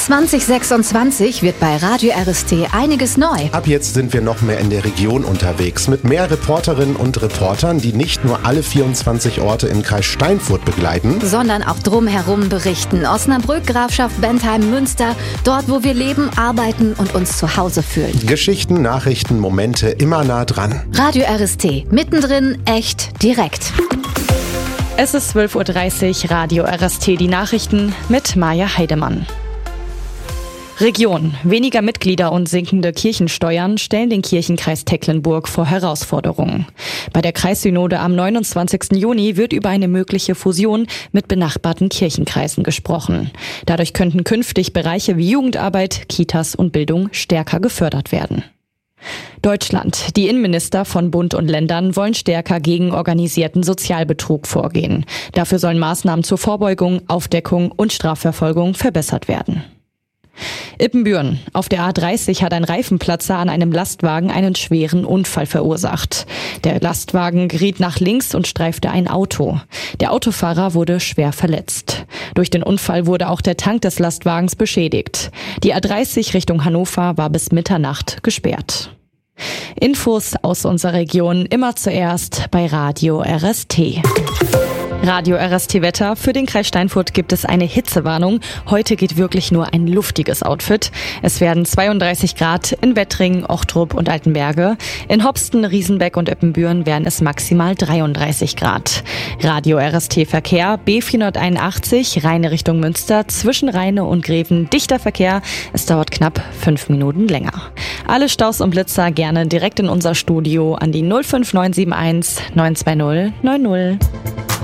2026 wird bei Radio RST einiges neu. Ab jetzt sind wir noch mehr in der Region unterwegs mit mehr Reporterinnen und Reportern, die nicht nur alle 24 Orte im Kreis Steinfurt begleiten, sondern auch drumherum berichten. Osnabrück, Grafschaft Bentheim, Münster, dort wo wir leben, arbeiten und uns zu Hause fühlen. Geschichten, Nachrichten, Momente immer nah dran. Radio RST, mittendrin, echt, direkt. Es ist 12:30 Uhr, Radio RST, die Nachrichten mit Maja Heidemann. Region. Weniger Mitglieder und sinkende Kirchensteuern stellen den Kirchenkreis Tecklenburg vor Herausforderungen. Bei der Kreissynode am 29. Juni wird über eine mögliche Fusion mit benachbarten Kirchenkreisen gesprochen. Dadurch könnten künftig Bereiche wie Jugendarbeit, Kitas und Bildung stärker gefördert werden. Deutschland. Die Innenminister von Bund und Ländern wollen stärker gegen organisierten Sozialbetrug vorgehen. Dafür sollen Maßnahmen zur Vorbeugung, Aufdeckung und Strafverfolgung verbessert werden. Ippenbüren. Auf der A30 hat ein Reifenplatzer an einem Lastwagen einen schweren Unfall verursacht. Der Lastwagen geriet nach links und streifte ein Auto. Der Autofahrer wurde schwer verletzt. Durch den Unfall wurde auch der Tank des Lastwagens beschädigt. Die A30 Richtung Hannover war bis Mitternacht gesperrt. Infos aus unserer Region immer zuerst bei Radio RST. Radio RST Wetter. Für den Kreis Steinfurt gibt es eine Hitzewarnung. Heute geht wirklich nur ein luftiges Outfit. Es werden 32 Grad in Wettringen, Ochtrup und Altenberge. In Hopsten, Riesenbeck und Ippenbüren werden es maximal 33 Grad. Radio RST Verkehr. B481 Rheine Richtung Münster. Zwischen Rheine und Greven dichter Verkehr. Es dauert knapp 5 Minuten länger. Alle Staus und Blitzer gerne direkt in unser Studio an die 05971 920 90.